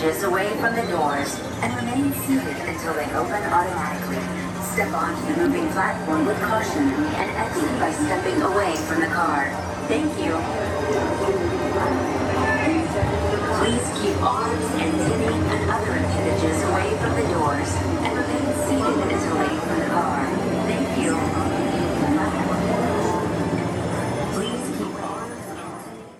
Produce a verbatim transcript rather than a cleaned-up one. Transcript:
appendages away from the doors and remain seated until they open automatically. Step onto the moving platform with caution and exit by stepping away from the car. Thank you. Please keep arms and titty and other appendages away